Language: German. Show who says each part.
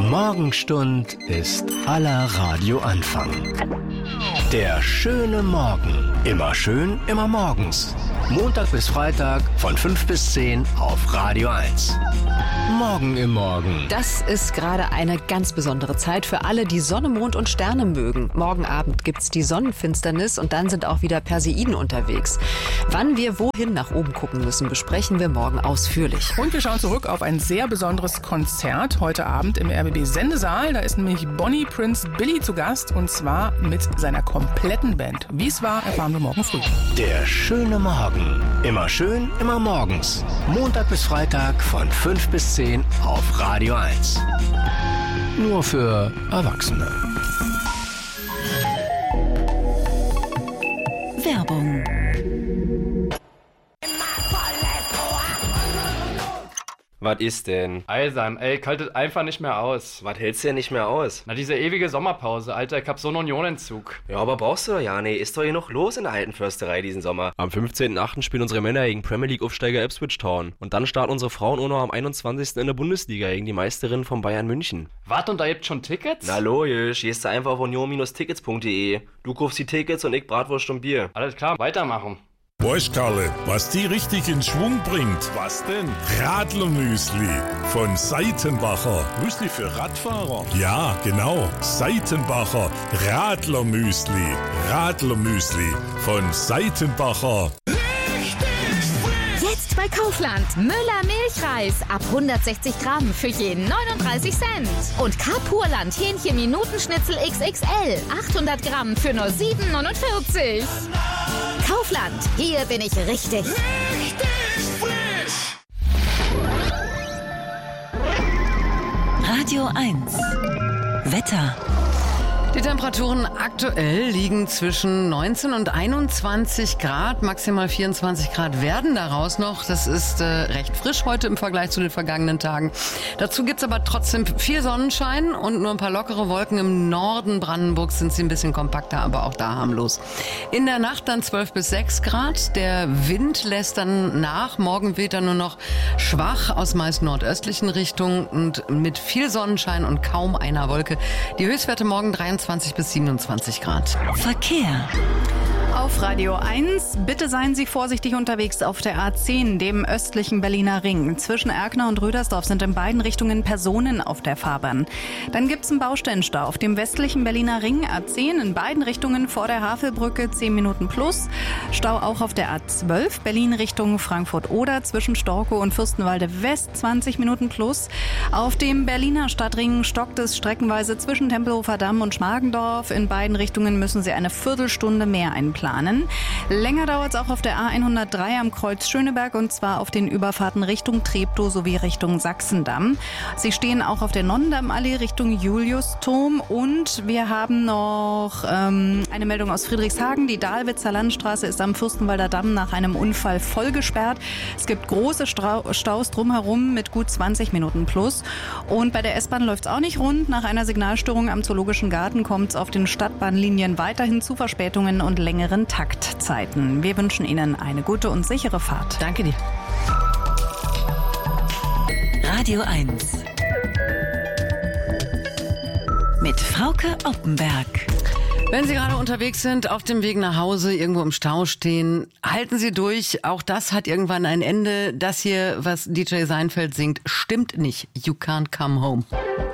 Speaker 1: Morgenstund ist aller Radioanfang. Der schöne Morgen. Immer schön, immer morgens. Montag bis Freitag von 5 bis 10 auf Radio 1. Morgen im Morgen.
Speaker 2: Das ist gerade eine ganz besondere Zeit für alle, die Sonne, Mond und Sterne mögen. Morgen Abend gibt's die Sonnenfinsternis und dann sind auch wieder Perseiden unterwegs. Wann wir wohin nach oben gucken müssen, besprechen wir morgen ausführlich.
Speaker 3: Und wir schauen zurück auf ein sehr besonderes Konzert heute Abend im RBB-Sendesaal. Da ist nämlich Bonnie Prince Billy zu Gast und zwar mit seiner kompletten Band. Wie es war, erfahren wir morgen früh.
Speaker 1: Der schöne Morgen. Immer schön, immer morgens. Montag bis Freitag von 5 bis 10 auf Radio 1. Nur für Erwachsene.
Speaker 4: Werbung.
Speaker 5: Was ist denn?
Speaker 6: Eisheim, ey, kaltet einfach nicht mehr aus.
Speaker 5: Was hältst du denn nicht mehr aus?
Speaker 6: Na, diese ewige Sommerpause, Alter, ich hab so einen Unionentzug.
Speaker 5: Ja, aber brauchst du doch ja nicht. Ist doch hier noch los in der alten Försterei diesen Sommer. Am 15.8. spielen unsere Männer gegen Premier League Aufsteiger Ipswich Town. Und dann starten unsere Frauen auch noch am 21. in der Bundesliga gegen die Meisterin von Bayern München.
Speaker 6: Wart, und da gibt's schon Tickets?
Speaker 5: Na logisch, gehst du einfach auf union-tickets.de. Du kaufst die Tickets und ich Bratwurst und Bier.
Speaker 6: Alles klar, weitermachen.
Speaker 7: Weißt Karle, was die richtig in Schwung bringt? Was denn? Radlermüsli von Seitenbacher. Müsli für Radfahrer? Ja, genau. Seitenbacher Radlermüsli. Radlermüsli von Seitenbacher.
Speaker 8: Jetzt bei Kaufland. Müller Milchreis ab 160 Gramm für je 39 Cent. Und Carpurland Hähnchen-Minutenschnitzel XXL 800 Gramm für nur 7,49. Kaufland, hier bin ich richtig.
Speaker 4: Radio 1. Wetter.
Speaker 2: Die Temperaturen aktuell liegen zwischen 19 und 21 Grad, maximal 24 Grad werden daraus noch. Das ist recht frisch heute im Vergleich zu den vergangenen Tagen. Dazu gibt's aber trotzdem viel Sonnenschein und nur ein paar lockere Wolken. Im Norden Brandenburgs sind sie ein bisschen kompakter, aber auch da harmlos. In der Nacht dann 12 bis 6 Grad. Der Wind lässt dann nach. Morgen weht er nur noch schwach aus meist nordöstlichen Richtungen und mit viel Sonnenschein und kaum einer Wolke. Die Höchstwerte morgen 23 bis 27 Grad.
Speaker 4: Verkehr.
Speaker 9: Auf Radio 1, bitte seien Sie vorsichtig unterwegs auf der A10, dem östlichen Berliner Ring. Zwischen Erkner und Rüdersdorf sind in beiden Richtungen Personen auf der Fahrbahn. Dann gibt's einen Baustellenstau auf dem westlichen Berliner Ring A10 in beiden Richtungen vor der Havelbrücke 10 Minuten plus. Stau auch auf der A12 Berlin Richtung Frankfurt-Oder zwischen Storkow und Fürstenwalde West 20 Minuten plus. Auf dem Berliner Stadtring stockt es streckenweise zwischen Tempelhofer Damm und Schmargendorf. In beiden Richtungen müssen Sie eine Viertelstunde mehr einplanen. Länger dauert es auch auf der A103 am Kreuz Schöneberg und zwar auf den Überfahrten Richtung Treptow sowie Richtung Sachsendamm. Sie stehen auch auf der Nonnendammallee Richtung Juliusturm und wir haben noch eine Meldung aus Friedrichshagen. Die Dahlwitzer Landstraße ist am Fürstenwalder Damm nach einem Unfall voll gesperrt. Es gibt große Staus drumherum mit gut 20 Minuten plus. Und bei der S-Bahn läuft es auch nicht rund. Nach einer Signalstörung am Zoologischen Garten kommt es auf den Stadtbahnlinien weiterhin zu Verspätungen und längeren Taktzeiten. Wir wünschen Ihnen eine gute und sichere Fahrt.
Speaker 2: Danke dir.
Speaker 4: Radio 1. Mit Frauke Oppenberg.
Speaker 2: Wenn Sie gerade unterwegs sind, auf dem Weg nach Hause, irgendwo im Stau stehen, halten Sie durch. Auch das hat irgendwann ein Ende. Das hier, was DJ Seinfeld singt, stimmt nicht. You can't come home.